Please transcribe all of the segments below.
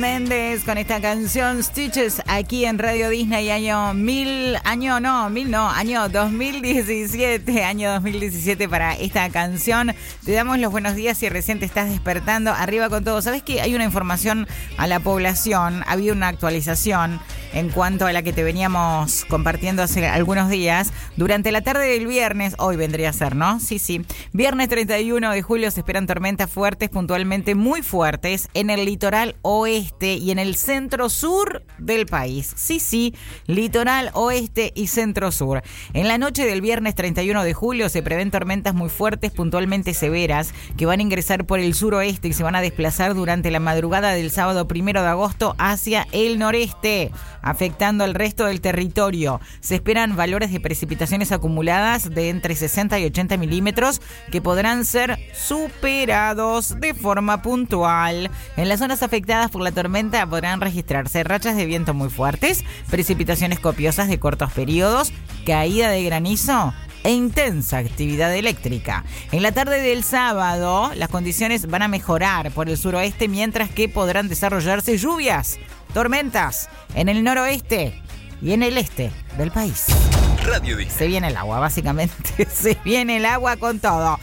Méndez con esta canción Stitches aquí en Radio Disney año 2017 para esta canción. Te damos los buenos días si recién te estás despertando. Arriba con todo. ¿Sabes que hay una información a la población? Ha habido una actualización en cuanto a la que te veníamos compartiendo hace algunos días. Durante la tarde del viernes, hoy vendría a ser, ¿no? Sí. Viernes 31 de julio se esperan tormentas fuertes, puntualmente muy fuertes, en el litoral oeste y en el centro sur del país. Sí, litoral oeste y centro sur. En la noche del viernes 31 de julio se prevén tormentas muy fuertes, puntualmente severas, que van a ingresar por el suroeste y se van a desplazar durante la madrugada del sábado 1 de agosto hacia el noreste, afectando al resto del territorio. Se esperan valores de precipitaciones acumuladas de entre 60 y 80 milímetros que podrán ser superados de forma puntual. En las zonas afectadas por la tormenta podrán registrarse rachas de viento muy fuertes, precipitaciones copiosas de cortos periodos, caída de granizo e intensa actividad eléctrica. En la tarde del sábado, las condiciones van a mejorar por el suroeste, mientras que podrán desarrollarse lluvias, tormentas en el noroeste y en el este del país. Radio Disney. Se viene el agua, básicamente. Se viene el agua con todo.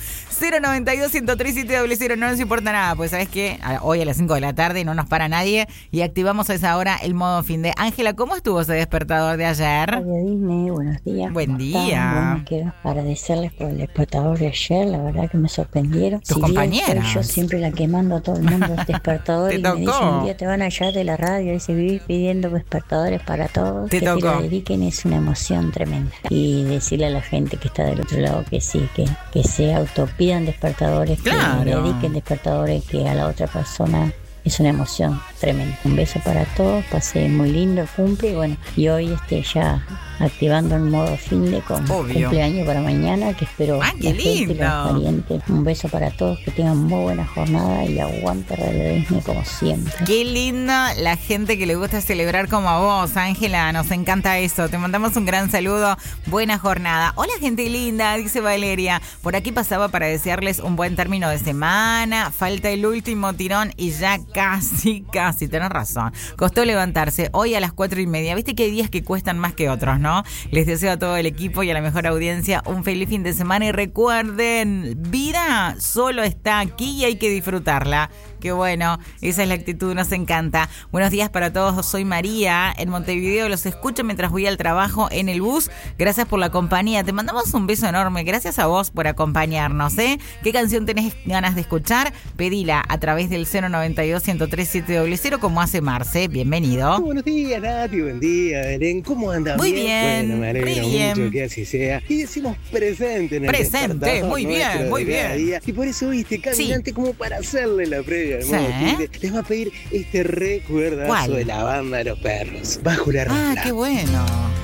092-103-700, no nos importa nada, pues sabes que hoy a las 5 de la tarde no nos para nadie y activamos a esa hora el modo fin de. Ángela, ¿cómo estuvo ese despertador de ayer? Radio Disney, buenos días. Buen día. Bueno, quiero agradecerles por el despertador de ayer, la verdad que me sorprendieron. Tus compañeras. Yo siempre la que mando a todo el mundo el despertador y me dicen un día te van a llevar de la radio y se vivís pidiendo despertadores para todos. Te que tocó. te lo dediquen es una emoción tremenda. Y decirle a la gente que está del otro lado que sí, que se autopidan despertadores, claro, que dediquen despertadores, que a la otra persona es una emoción tremenda. Un beso para todos, pasé muy lindo el cumple y bueno, y hoy ya activando el modo fin de con cumpleaños para mañana, que espero ¡ah, qué la gente y lindo! los parientes. Un beso para todos, que tengan muy buena jornada y aguante Radio Disney como siempre. Qué linda la gente que le gusta celebrar como a vos, Ángela, nos encanta eso. Te mandamos un gran saludo, buena jornada. Hola gente linda, dice Valeria. Por aquí pasaba para desearles un buen término de semana. Falta el último tirón y ya casi, tenés razón. Costó levantarse hoy a las 4:30. Viste que hay días que cuestan más que otros, ¿no? Les deseo a todo el equipo y a la mejor audiencia un feliz fin de semana y recuerden, vida solo está aquí y hay que disfrutarla. Qué bueno, esa es la actitud, nos encanta. Buenos días para todos, soy María, en Montevideo, los escucho mientras voy al trabajo en el bus. Gracias por la compañía, te mandamos un beso enorme, gracias a vos por acompañarnos, ¿eh? ¿Qué canción tenés ganas de escuchar? Pedila a través del 092-103-700 como hace Marce, bienvenido. Buenos días, Nati, buen día, Belén, ¿cómo andan? Muy bien, bueno, me alegro mucho que así sea. Y decimos presente en el presente, muy bien, muy bien. Día. Y por eso, viste, caminante, como para hacerle la previa al modo fin de, les va a pedir este recuerdazo de la banda de los perros, Bajo la Rambla. Ah, qué bueno.